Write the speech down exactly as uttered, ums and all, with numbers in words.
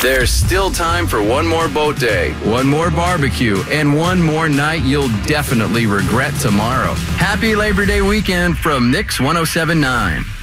There's still time for one more boat day, one more barbecue, and one more night you'll definitely regret tomorrow. Happy Labor Day weekend from Mix one oh seven point nine.